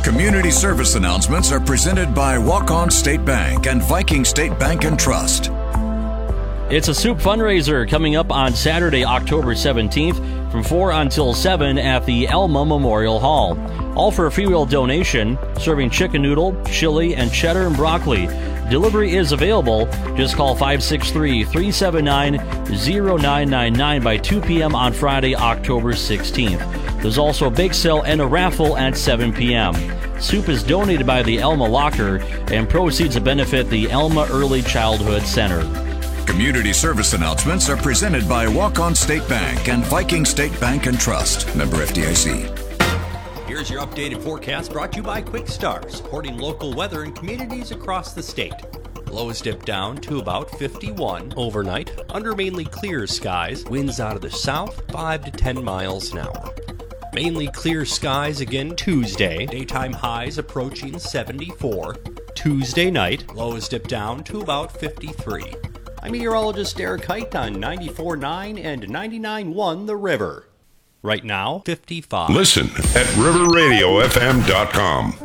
Community service announcements are presented by Walk-On State Bank and Viking State Bank and Trust. It's a soup fundraiser coming up on Saturday, October 17th from 4 until 7 at the Elma Memorial Hall. All for a freewill donation, serving chicken noodle, chili, and cheddar and broccoli. Delivery is available. Just call 563-379-0999 by 2 p.m. on Friday, October 16th. There's also a bake sale and a raffle at 7 p.m. Soup is donated by the Elma Locker, and proceeds benefit the Elma Early Childhood Center. Community service announcements are presented by Walk-On State Bank and Viking State Bank and Trust. Member FDIC. Here's your updated forecast brought to you by Quick Star, supporting local weather in communities across the state. Lows dip down to about 51 overnight, under mainly clear skies, winds out of the south 5 to 10 miles an hour. Mainly clear skies again Tuesday, daytime highs approaching 74. Tuesday night, lows dip down to about 53. I'm meteorologist Derek Height on 94.9 and 99.1 The River. Right now, 55. Listen at riverradiofm.com.